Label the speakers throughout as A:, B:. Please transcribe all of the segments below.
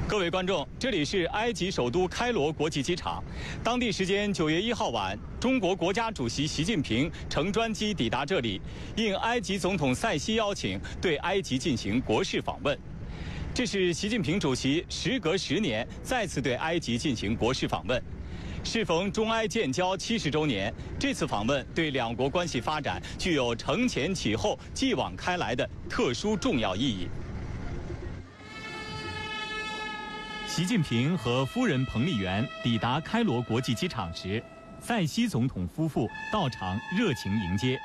A: 各位观众，这里是埃及首都开罗国际机场。当地时间9月1号晚，中国国家主席习近平乘专机抵达这里，应埃及总统塞西邀请，对埃及进行国事访问。这是习近平主席时隔10年再次对埃及进行国事访问。适逢中埃建交70周年，这次访问对两国关系发展具有承前启后、继往开来的特殊重要意义。习近平和夫人彭丽媛抵达开罗国际机场时，塞西总统夫妇到场热情迎接，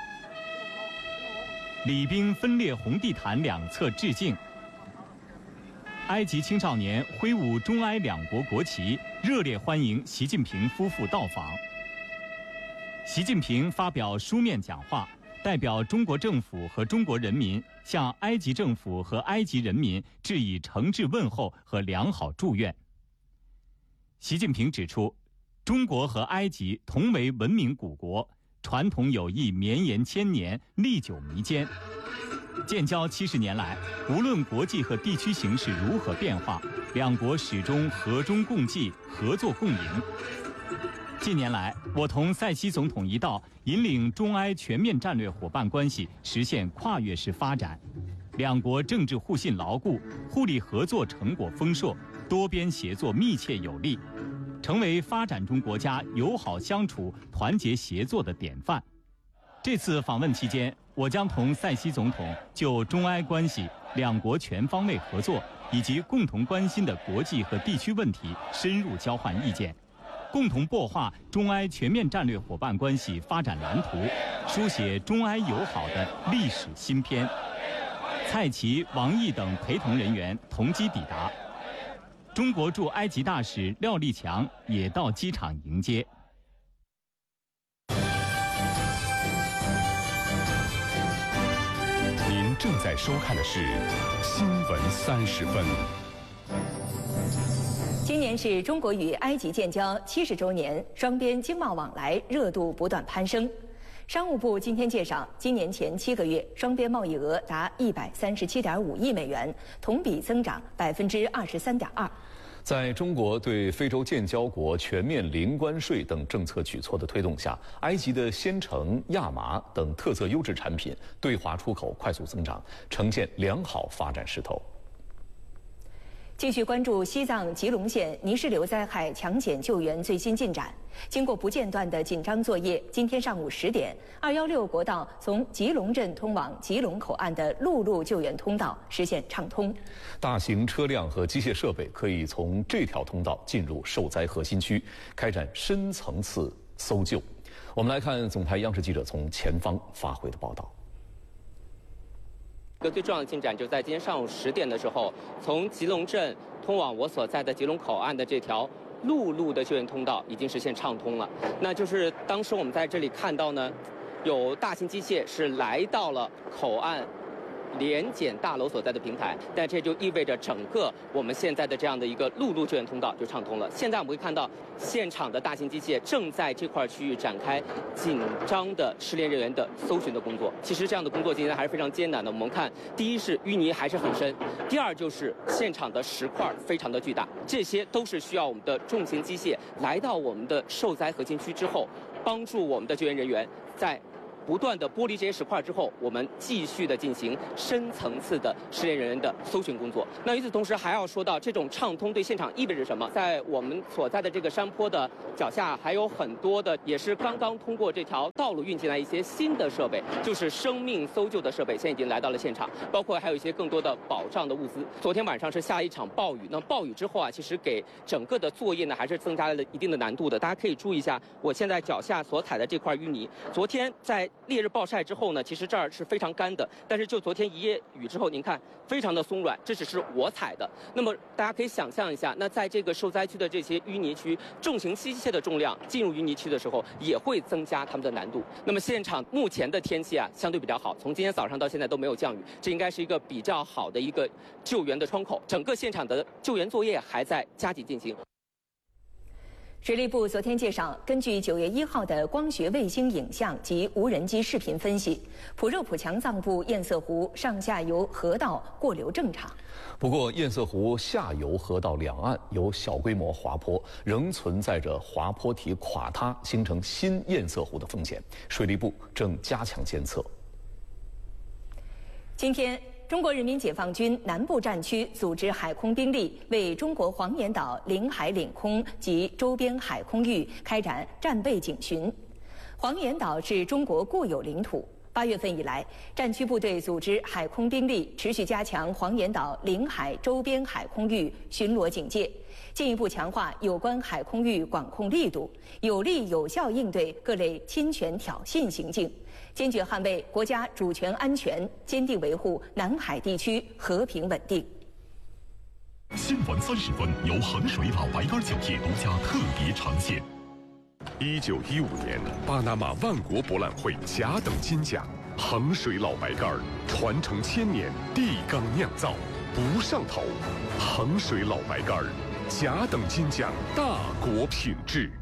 A: 礼宾分列红地毯两侧致敬。埃及青少年挥舞中埃两国国旗，热烈欢迎习近平夫妇到访。习近平发表书面讲话，代表中国政府和中国人民向埃及政府和埃及人民致以诚挚问候和良好祝愿。习近平指出，中国和埃及同为文明古国，传统友谊绵延千年，历久弥坚。建交70年来，无论国际和地区形势如何变化，两国始终和衷共济，合作共赢。近年来，我同塞西总统一道，引领中埃全面战略伙伴关系实现跨越式发展，两国政治互信牢固，互利合作成果丰硕，多边协作密切有力，成为发展中国家友好相处、团结协作的典范。这次访问期间，我将同塞西总统就中埃关系、两国全方位合作以及共同关心的国际和地区问题深入交换意见，共同擘画中埃全面战略伙伴关系发展蓝图，书写中埃友好的历史新篇。蔡奇、王毅等陪同人员同机抵达，中国驻埃及大使廖立强也到机场迎接。
B: 您正在收看的是《新闻30分》。
C: 今年是中国与埃及建交70周年，双边经贸往来热度不断攀升。商务部今天介绍，今年前7个月，双边贸易额达137.5亿美元，同比增长23.2%。
D: 在中国对非洲建交国全面零关税等政策举措的推动下，埃及的鲜橙、亚麻等特色优质产品对华出口快速增长，呈现良好发展势头。
C: 继续关注西藏吉隆县泥石流灾害抢险救援最新进展。经过不间断的紧张作业，今天上午10点，216国道从吉隆镇通往吉隆口岸的陆路救援通道实现畅通。
D: 大型车辆和机械设备可以从这条通道进入受灾核心区，开展深层次搜救。我们来看总台央视记者从前方发回的报道。
E: 一个最重要的进展就在今天上午10点的时候，从吉隆镇通往我所在的吉隆口岸的这条陆路的救援通道已经实现畅通了。那就是当时我们在这里看到呢，有大型机械是来到了口岸联检大楼所在的平台，但这就意味着整个我们现在的这样的一个陆路救援通道就畅通了。现在我们会看到现场的大型机械正在这块区域展开紧张的失联人员的搜寻的工作。其实这样的工作今天还是非常艰难的。我们看，第一是淤泥还是很深，第二就是现场的石块非常的巨大，这些都是需要我们的重型机械来到我们的受灾核心区之后，帮助我们的救援人员在不断的剥离这些石块之后，我们继续的进行深层次的失联人员的搜寻工作。那与此同时，还要说到这种畅通对现场意味着什么？在我们所在的这个山坡的脚下，还有很多的也是刚刚通过这条道路运进来一些新的设备，就是生命搜救的设备，现在已经来到了现场，包括还有一些更多的保障的物资。昨天晚上是下了一场暴雨，那暴雨之后啊，其实给整个的作业呢还是增加了一定的难度的。大家可以注意一下，我现在脚下所踩的这块淤泥，昨天在烈日暴晒之后呢，其实这儿是非常干的，但是就昨天一夜雨之后，您看非常的松软，这只是我踩的。那么大家可以想象一下，那在这个受灾区的这些淤泥区，重型机械的重量进入淤泥区的时候，也会增加它们的难度。那么现场目前的天气啊，相对比较好，从今天早上到现在都没有降雨，这应该是一个比较好的一个救援的窗口。整个现场的救援作业还在加紧进行。
C: 水利部昨天介绍，根据9月1号的光学卫星影像及无人机视频分析，普热普强藏部堰塞湖上下游河道过流正常。
D: 不过，堰塞湖下游河道两岸有小规模滑坡，仍存在着滑坡体垮塌形成新堰塞湖的风险。水利部正加强监测。
C: 今天，中国人民解放军南部战区组织海空兵力为中国黄岩岛领海领空及周边海空域开展战备警巡。黄岩岛是中国固有领土。8月份以来，战区部队组织海空兵力持续加强黄岩岛领海周边海空域巡逻警戒，进一步强化有关海空域管控力度，有力有效应对各类侵权挑衅行径，坚决捍卫国家主权安全，坚定维护南海地区和平稳定。
B: 新闻30分由衡水老白干酒业独家特别呈现。1915年，巴拿马万国博览会甲等金奖，衡水老白干传承1000年，地缸酿造，不上头。衡水老白干，甲等金奖，大国品质。